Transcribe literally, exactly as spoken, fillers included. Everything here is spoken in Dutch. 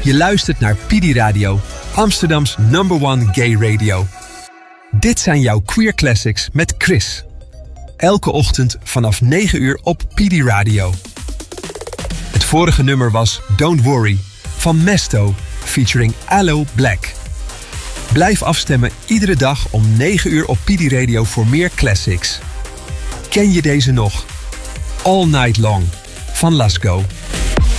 Je luistert naar P D Radio, Amsterdams number one gay radio. Dit zijn jouw Queer Classics met Chris. Elke ochtend vanaf negen uur op P D Radio. Het vorige nummer was Don't Worry van Mesto, featuring Aloe Black. Blijf afstemmen iedere dag om negen uur op P D Radio voor meer classics. Ken je deze nog? All Night Long van Lasco.